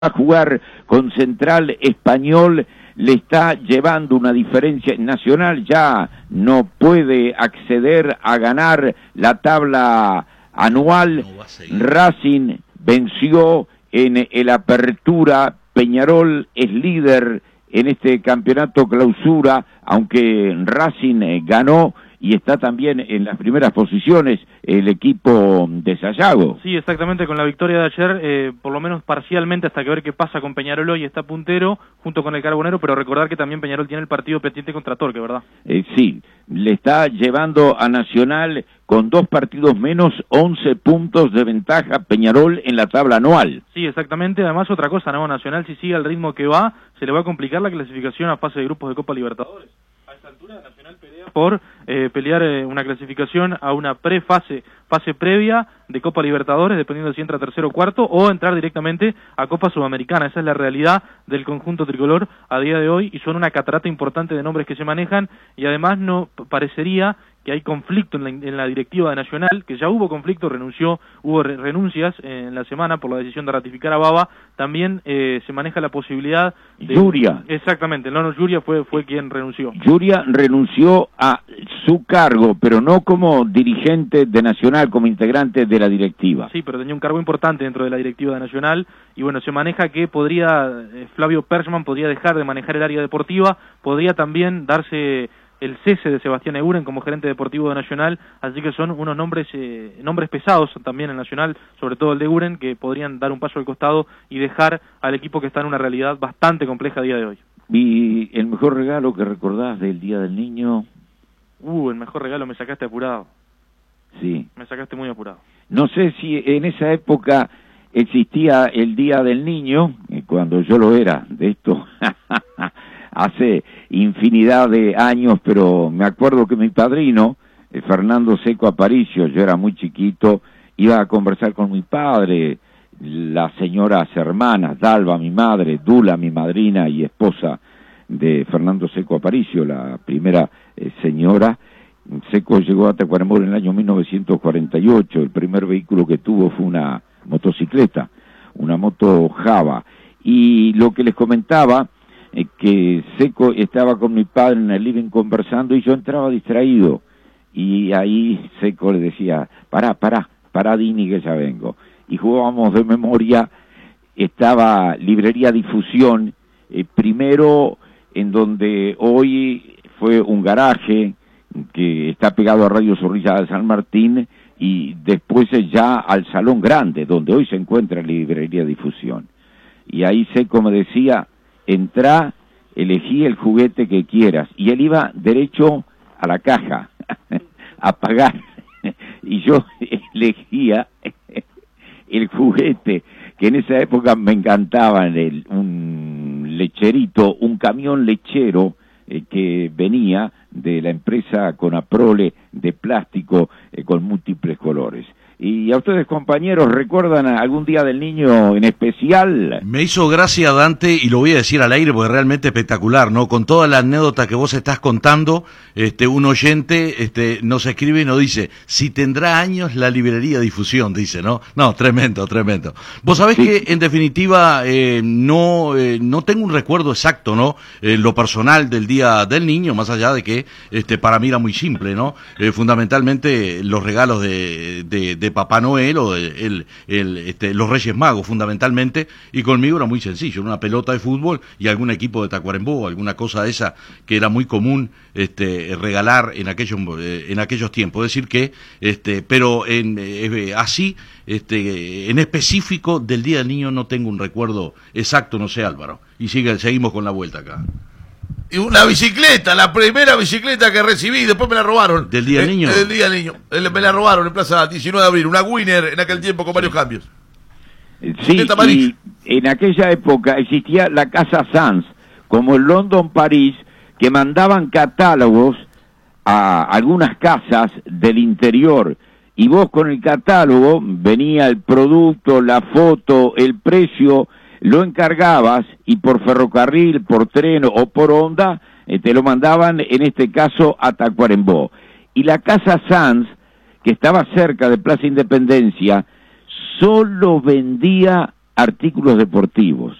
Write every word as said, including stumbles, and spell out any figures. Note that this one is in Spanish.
a jugar con Central Español, le está llevando una diferencia nacional, ya no puede acceder a ganar la tabla anual. No Racing venció en el Apertura, Peñarol es líder en este campeonato clausura, aunque Racing ganó y está también en las primeras posiciones el equipo de Sayago. Sí, exactamente, con la victoria de ayer, eh, por lo menos parcialmente, hasta que ver qué pasa con Peñarol hoy, está puntero junto con el Carbonero, pero recordar que también Peñarol tiene el partido pendiente contra Torque, ¿verdad? Eh, sí, le está llevando a Nacional con dos partidos menos, once puntos de ventaja Peñarol en la tabla anual. Sí, exactamente, además otra cosa, ¿no? Nacional, si sigue al ritmo que va, se le va a complicar la clasificación a fase de grupos de Copa Libertadores. A esta altura Nacional pelea por eh, pelear eh, una clasificación a una prefase, fase previa de Copa Libertadores, dependiendo de si entra tercero o cuarto, o entrar directamente a Copa Sudamericana. Esa es la realidad del conjunto tricolor a día de hoy, y son una catarata importante de nombres que se manejan, y además no parecería que hay conflicto en la, en la directiva de Nacional, que ya hubo conflicto, renunció, hubo re, renuncias eh, en la semana por la decisión de ratificar a Baba. También eh, se maneja la posibilidad de... Yuria. Exactamente, no, no, Yuria fue, fue quien renunció. Yuria renunció a su cargo, pero no como dirigente de Nacional, como integrante de la directiva. Sí, pero tenía un cargo importante dentro de la directiva de Nacional, y bueno, se maneja que podría, eh, Flavio Persman podría dejar de manejar el área deportiva, podría también darse el cese de Sebastián Eguren como gerente deportivo de Nacional, así que son unos nombres eh, nombres pesados también en Nacional, sobre todo el de Eguren, que podrían dar un paso al costado y dejar al equipo que está en una realidad bastante compleja a día de hoy. ¿Y el mejor regalo que recordás del Día del Niño? Uh, el mejor regalo, me sacaste apurado. Sí. Me sacaste muy apurado. No sé si en esa época existía el Día del Niño, cuando yo lo era, de esto... hace infinidad de años, pero me acuerdo que mi padrino, eh, Fernando Seco Aparicio, yo era muy chiquito, iba a conversar con mi padre, las señoras hermanas, Dalva, mi madre, Dula, mi madrina y esposa de Fernando Seco Aparicio, la primera eh, señora. Seco llegó a Tacuarembó en el año mil novecientos cuarenta y ocho, el primer vehículo que tuvo fue una motocicleta, una moto Java, y lo que les comentaba, Eh, que Seco estaba con mi padre en el living conversando y yo entraba distraído, y ahí Seco le decía, pará, pará, pará Dini que ya vengo, y jugábamos de memoria. Estaba Librería Difusión, eh, primero en donde hoy fue un garaje que está pegado a Radio Zorrilla de San Martín, y después ya al Salón Grande, donde hoy se encuentra Librería Difusión, y ahí Seco me decía, entrá, elegí el juguete que quieras, y él iba derecho a la caja a pagar, y yo elegía el juguete que en esa época me encantaba, el, un lecherito, un camión lechero eh, que venía de la empresa Conaprole de plástico eh, con múltiples colores. ¿Y a ustedes, compañeros, recuerdan algún Día del Niño en especial? Me hizo gracia, Dante, y lo voy a decir al aire porque es realmente espectacular, ¿no? Con toda la anécdota que vos estás contando, este, un oyente este, nos escribe y nos dice, si tendrá años la Librería Difusión, dice, ¿no? No, tremendo, tremendo. Vos sabés sí. que, en definitiva, eh, no eh, no tengo un recuerdo exacto, ¿no? En eh, lo personal del Día del Niño, más allá de que este, para mí era muy simple, ¿no? Eh, fundamentalmente los regalos de, de, de Papá Noel o de, el, el, este, los Reyes Magos fundamentalmente, y conmigo era muy sencillo, una pelota de fútbol y algún equipo de Tacuarembó, alguna cosa de esa que era muy común este, regalar en aquellos eh, en aquellos tiempos. Es decir que, este, pero en, eh, así, este, en específico del Día del Niño no tengo un recuerdo exacto, no sé, Álvaro, y sigue, seguimos con la vuelta acá. Y una bicicleta, la primera bicicleta que recibí, después me la robaron. ¿Del Día del Niño? Eh, del Día del Niño. Eh, me la robaron en Plaza diecinueve de abril, una Winner en aquel tiempo con varios cambios. Sí, y en aquella época existía la Casa Sanz, como el London París, que mandaban catálogos a algunas casas del interior, y vos con el catálogo venía el producto, la foto, el precio, lo encargabas y por ferrocarril, por tren o por onda, eh, te lo mandaban, en este caso, a Tacuarembó. Y la Casa Sanz, que estaba cerca de Plaza Independencia, solo vendía artículos deportivos.